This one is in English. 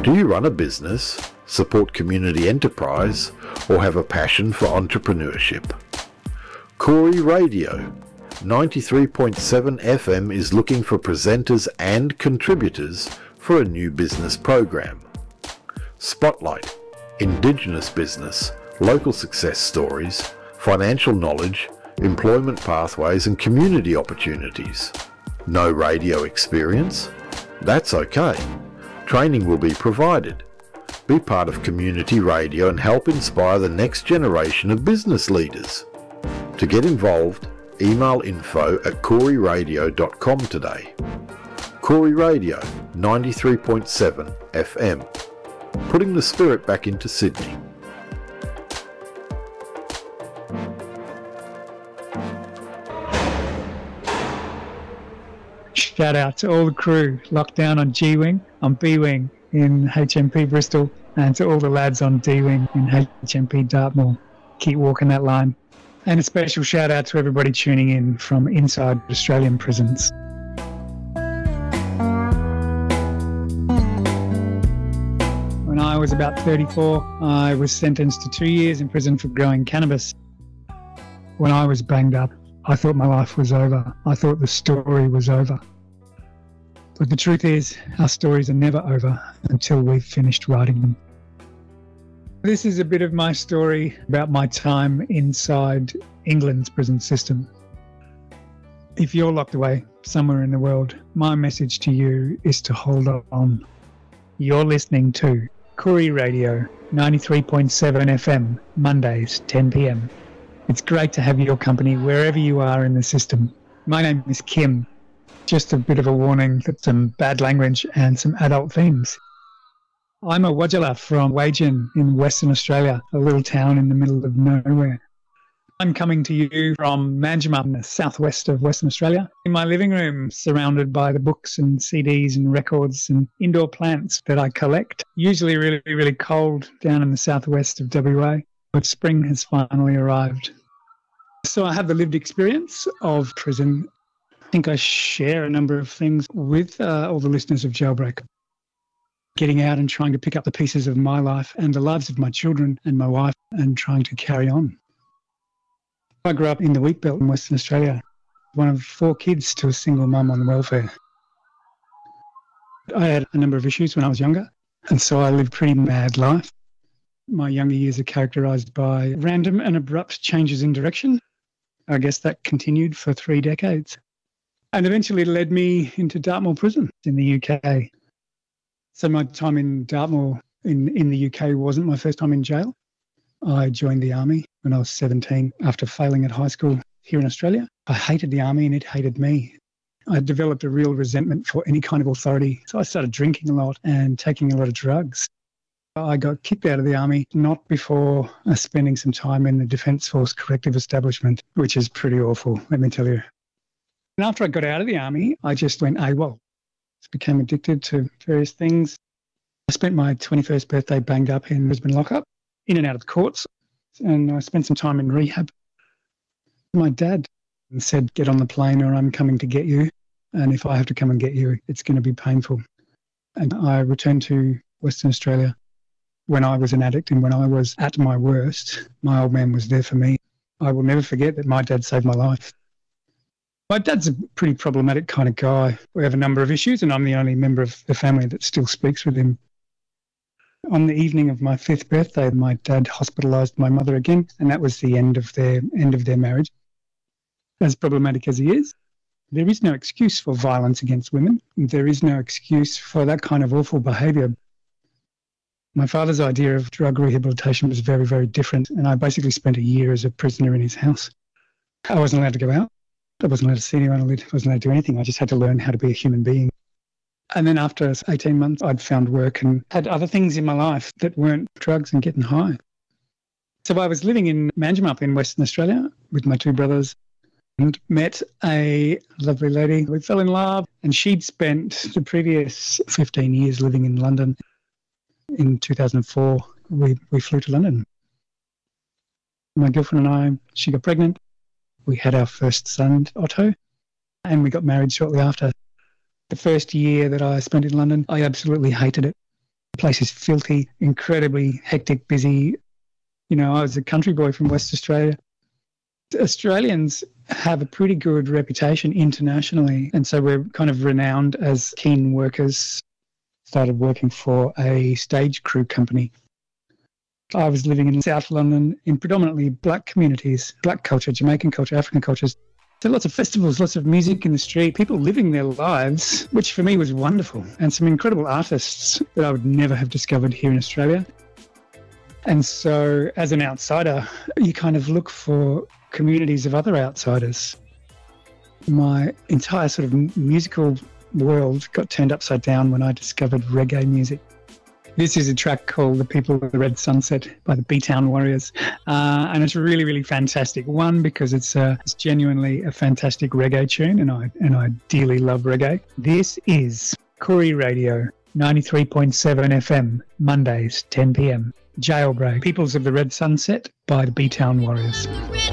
Do you run a business, support community enterprise, or have a passion for entrepreneurship? Corey Radio 93.7 FM is looking for presenters and contributors for a new business program. Spotlight, Indigenous business, local success stories, financial knowledge, employment pathways and community opportunities. No radio experience? That's okay. Training will be provided. Be part of community radio and help inspire the next generation of business leaders. To get involved, email info@coreyradio.com today. Corey Radio 93.7 FM. Putting the spirit back into Sydney. Shout out to all the crew locked down on G-Wing, on B-Wing in HMP Bristol, and to all the lads on D-Wing in HMP Dartmoor. Keep walking that line. And a special shout out to everybody tuning in from inside Australian prisons. When I was about 34, I was sentenced to 2 years in prison for growing cannabis. When I was banged up, I thought my life was over. I thought the story was over. But the truth is, our stories are never over until we've finished writing them. This is a bit of my story about my time inside England's prison system. If you're locked away somewhere in the world, my message to you is to hold on. You're listening to Corey Radio 93.7 FM, Mondays, 10 p.m. It's great to have your company wherever you are in the system. My name is Kim. Just a bit of a warning that some bad language and some adult themes. I'm a Wodjala from Wagen in Western Australia, a little town in the middle of nowhere. I'm coming to you from Manjimup in the southwest of Western Australia, in my living room, surrounded by the books and CDs and records and indoor plants that I collect. Usually really, really cold down in the southwest of WA, but spring has finally arrived. So I have the lived experience of prison. I think I share a number of things with all the listeners of Jailbreak. Getting out and trying to pick up the pieces of my life and the lives of my children and my wife and trying to carry on. I grew up in the wheat belt in Western Australia, one of 4 kids to a single mum on welfare. I had a number of issues when I was younger, and so I lived a pretty mad life. My younger years are characterised by random and abrupt changes in direction. I guess that continued for 3 decades. And eventually led me into Dartmoor Prison in the UK. So my time in Dartmoor in the UK wasn't my first time in jail. I joined the army when I was 17 after failing at high school here in Australia. I hated the army and it hated me. I developed a real resentment for any kind of authority. So I started drinking a lot and taking a lot of drugs. I got kicked out of the army not before spending some time in the Defence Force Corrective Establishment, which is pretty awful, let me tell you. And after I got out of the army, I just went AWOL. Became addicted to various things. I spent my 21st birthday banged up in Brisbane lockup, in and out of the courts, and I spent some time in rehab. My dad said, get on the plane or I'm coming to get you, and if I have to come and get you, it's going to be painful. And I returned to Western Australia when I was an addict and when I was at my worst. My old man was there for me. I will never forget that my dad saved my life. My dad's a pretty problematic kind of guy. We have a number of issues and I'm the only member of the family that still speaks with him. On the evening of my 5th birthday, my dad hospitalised my mother again, and that was the end of their marriage. As problematic as he is, there is no excuse for violence against women. There is no excuse for that kind of awful behaviour. My father's idea of drug rehabilitation was very, very different, and I basically spent a year as a prisoner in his house. I wasn't allowed to go out. I wasn't allowed to see anyone. I wasn't allowed to do anything. I just had to learn how to be a human being. And then after 18 months, I'd found work and had other things in my life that weren't drugs and getting high. So I was living in Manjimup in Western Australia with my 2 brothers and met a lovely lady. We fell in love, and she'd spent the previous 15 years living in London. In 2004, we flew to London. My girlfriend and I, she got pregnant. We had our first son, Otto, and we got married shortly after. The first year that I spent in London, I absolutely hated it. The place is filthy, incredibly hectic, busy. You know, I was a country boy from West Australia. Australians have a pretty good reputation internationally, and so we're kind of renowned as keen workers. Started working for a stage crew company. I was living in South London in predominantly black communities, black culture, Jamaican culture, African cultures. So lots of festivals, lots of music in the street, people living their lives, which for me was wonderful, and some incredible artists that I would never have discovered here in Australia. And so as an outsider, you kind of look for communities of other outsiders. My entire sort of musical world got turned upside down when I discovered reggae music. This is a track called The People of the Red Sunset by the B-Town Warriors. And it's really, really fantastic. One, because it's genuinely a fantastic reggae tune, and I dearly love reggae. This is Koori Radio, 93.7 FM, Mondays, 10 p.m. Jailbreak, Peoples of the Red Sunset by the B-Town Warriors.